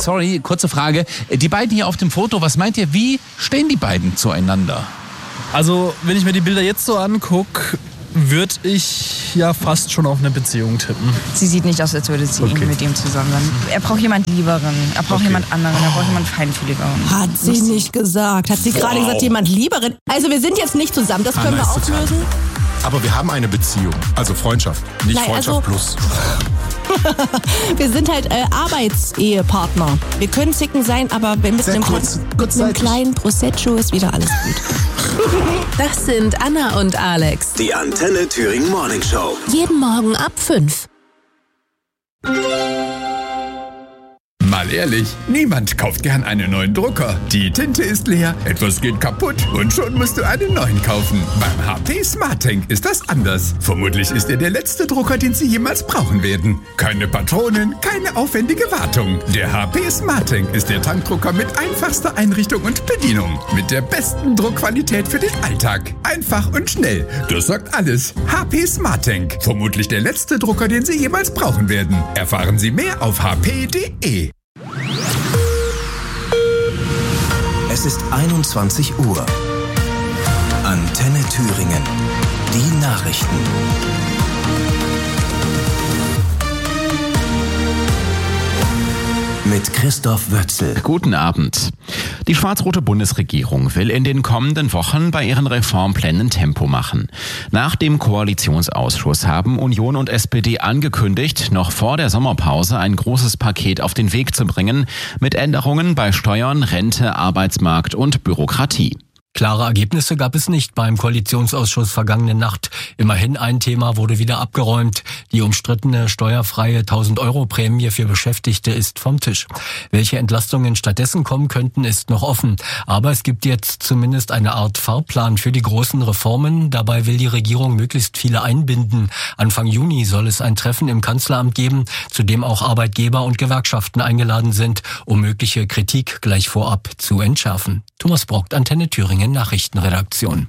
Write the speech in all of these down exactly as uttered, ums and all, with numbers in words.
sorry, kurze Frage. Die beiden hier auf dem Foto, was meint ihr, wie stehen die beiden zueinander? Also, wenn ich mir die Bilder jetzt so angucke, würde ich ja fast schon auf eine Beziehung tippen. Sie sieht nicht aus, als würde sie okay. mit ihm zusammen sein. Er braucht jemand Lieberen, er braucht okay. jemand anderen, er braucht jemand Feinfühligeren. Hat sie nicht, nicht gesagt. Hat sie wow. gerade gesagt, jemand Lieberen? Also wir sind jetzt nicht zusammen, das können Anna wir auflösen. Aber wir haben eine Beziehung, also Freundschaft, nicht Nein, Freundschaft also plus. Wir sind halt äh, Arbeitsehepartner. Wir können zicken sein, aber mit einem, kurz, mit einem kleinen Prosecco ist wieder alles gut. Das sind Anna und Alex. Die Antenne Thüringen Morning Show. Jeden Morgen ab fünf. Mal ehrlich, niemand kauft gern einen neuen Drucker. Die Tinte ist leer, etwas geht kaputt und schon musst du einen neuen kaufen. Beim H P SmartTank ist das anders. Vermutlich ist er der letzte Drucker, den Sie jemals brauchen werden. Keine Patronen, keine aufwendige Wartung. Der H P SmartTank ist der Tankdrucker mit einfachster Einrichtung und Bedienung. Mit der besten Druckqualität für den Alltag. Einfach und schnell. Das sagt alles. H P SmartTank. Vermutlich der letzte Drucker, den Sie jemals brauchen werden. Erfahren Sie mehr auf h p punkt d e. Es ist einundzwanzig Uhr. Antenne Thüringen. Die Nachrichten. Mit Christoph Wötzel. Guten Abend. Die schwarz-rote Bundesregierung will in den kommenden Wochen bei ihren Reformplänen Tempo machen. Nach dem Koalitionsausschuss haben Union und S P D angekündigt, noch vor der Sommerpause ein großes Paket auf den Weg zu bringen mit Änderungen bei Steuern, Rente, Arbeitsmarkt und Bürokratie. Klare Ergebnisse gab es nicht beim Koalitionsausschuss vergangene Nacht. Immerhin ein Thema wurde wieder abgeräumt. Die umstrittene steuerfreie tausend-Euro-Prämie für Beschäftigte ist vom Tisch. Welche Entlastungen stattdessen kommen könnten, ist noch offen. Aber es gibt jetzt zumindest eine Art Fahrplan für die großen Reformen. Dabei will die Regierung möglichst viele einbinden. Anfang Juni soll es ein Treffen im Kanzleramt geben, zu dem auch Arbeitgeber und Gewerkschaften eingeladen sind, um mögliche Kritik gleich vorab zu entschärfen. Thomas Brockt, Antenne Thüringen. Nachrichtenredaktion.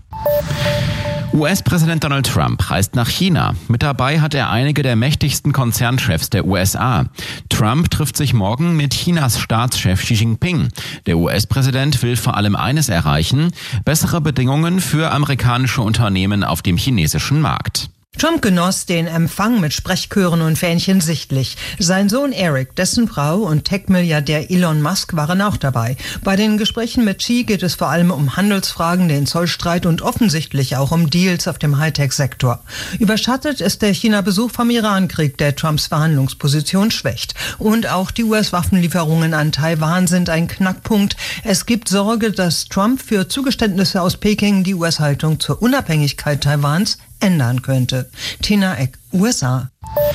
U S-Präsident Donald Trump reist nach China. Mit dabei hat er einige der mächtigsten Konzernchefs der U S A. Trump trifft sich morgen mit Chinas Staatschef Xi Jinping. Der U S-Präsident will vor allem eines erreichen: bessere Bedingungen für amerikanische Unternehmen auf dem chinesischen Markt. Trump genoss den Empfang mit Sprechchören und Fähnchen sichtlich. Sein Sohn Eric, dessen Frau und Tech-Milliardär Elon Musk waren auch dabei. Bei den Gesprächen mit Xi geht es vor allem um Handelsfragen, den Zollstreit und offensichtlich auch um Deals auf dem Hightech-Sektor. Überschattet ist der China-Besuch vom Irankrieg, der Trumps Verhandlungsposition schwächt. Und auch die U S-Waffenlieferungen an Taiwan sind ein Knackpunkt. Es gibt Sorge, dass Trump für Zugeständnisse aus Peking die U S-Haltung zur Unabhängigkeit Taiwans ändern könnte. Tina Eck, U S A.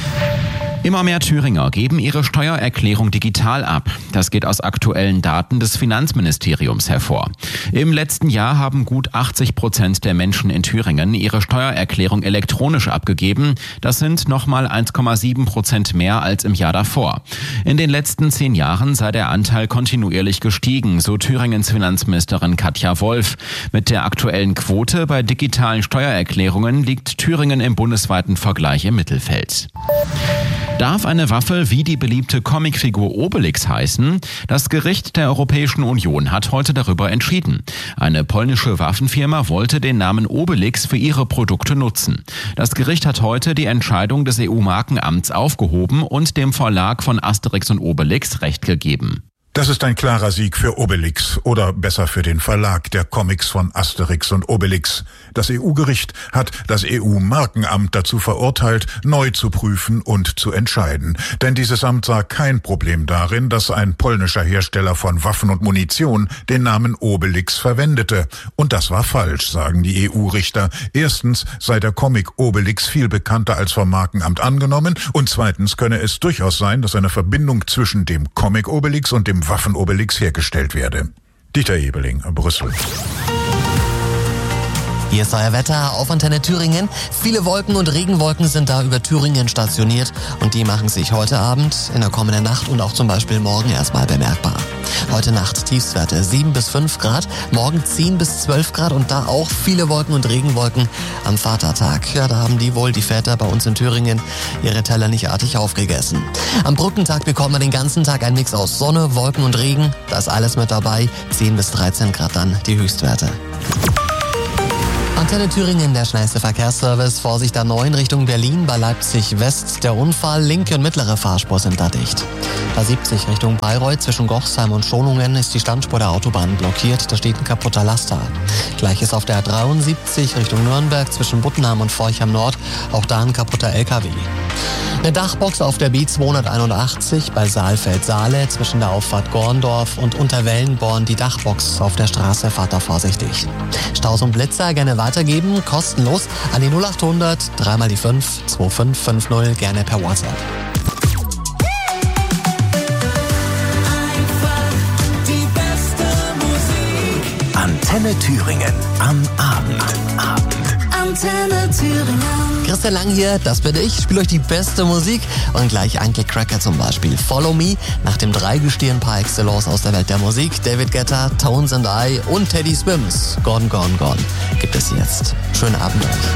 Immer mehr Thüringer geben ihre Steuererklärung digital ab. Das geht aus aktuellen Daten des Finanzministeriums hervor. Im letzten Jahr haben gut achtzig Prozent der Menschen in Thüringen ihre Steuererklärung elektronisch abgegeben. Das sind nochmal eins Komma sieben Prozent mehr als im Jahr davor. In den letzten zehn Jahren sei der Anteil kontinuierlich gestiegen, so Thüringens Finanzministerin Katja Wolf. Mit der aktuellen Quote bei digitalen Steuererklärungen liegt Thüringen im bundesweiten Vergleich im Mittelfeld. Darf eine Waffe wie die beliebte Comicfigur Obelix heißen? Das Gericht der Europäischen Union hat heute darüber entschieden. Eine polnische Waffenfirma wollte den Namen Obelix für ihre Produkte nutzen. Das Gericht hat heute die Entscheidung des E U-Markenamts aufgehoben und dem Verlag von Asterix und Obelix Recht gegeben. Das ist ein klarer Sieg für Obelix oder besser für den Verlag der Comics von Asterix und Obelix. Das E U-Gericht hat das E U-Markenamt dazu verurteilt, neu zu prüfen und zu entscheiden. Denn dieses Amt sah kein Problem darin, dass ein polnischer Hersteller von Waffen und Munition den Namen Obelix verwendete. Und das war falsch, sagen die E U-Richter. Erstens sei der Comic Obelix viel bekannter als vom Markenamt angenommen und zweitens könne es durchaus sein, dass eine Verbindung zwischen dem Comic Obelix und dem Waffen-Obelix hergestellt werde. Dieter Ebeling, Brüssel. Hier ist euer Wetter auf Antenne Thüringen. Viele Wolken und Regenwolken sind da über Thüringen stationiert und die machen sich heute Abend, in der kommenden Nacht und auch zum Beispiel morgen erstmal bemerkbar. Heute Nacht Tiefstwerte sieben bis fünf Grad, morgen zehn bis zwölf Grad und da auch viele Wolken und Regenwolken am Vatertag. Ja, da haben die wohl, die Väter bei uns in Thüringen, ihre Teller nicht artig aufgegessen. Am Brückentag bekommen wir den ganzen Tag ein Mix aus Sonne, Wolken und Regen. Da ist alles mit dabei, zehn bis dreizehn Grad dann die Höchstwerte. Antenne Thüringen, der schnellste Verkehrsservice. Vorsicht A neun Richtung Berlin, bei Leipzig West. Der Unfall, linke und mittlere Fahrspur sind da dicht. A siebzig Richtung Bayreuth, zwischen Gochsheim und Schonungen ist die Standspur der Autobahn blockiert. Da steht ein kaputter Laster. Gleiches auf der A dreiundsiebzig Richtung Nürnberg, zwischen Buttenham und Forchheim Nord. Auch da ein kaputter L K W. Eine Dachbox auf der B zweihunderteinundachtzig bei Saalfeld-Saale zwischen der Auffahrt Gorndorf und Unterwellenborn. Die Dachbox auf der Straße, fahrt da vorsichtig. Staus und Blitzer gerne weitergeben, kostenlos an die null achthundert, dreimal die fünf, zwei fünf fünf null, gerne per WhatsApp. Antenne Thüringen am Abend. Abend. Antenne Thüringen. Christian Lang hier, das bin ich. Ich spiele euch die beste Musik und gleich Uncle Cracker zum Beispiel. Follow Me, nach dem Dreigestirn par excellence aus der Welt der Musik. David Guetta, Tones and I und Teddy Swims. Gone, Gone, Gone gibt es jetzt. Schönen Abend euch.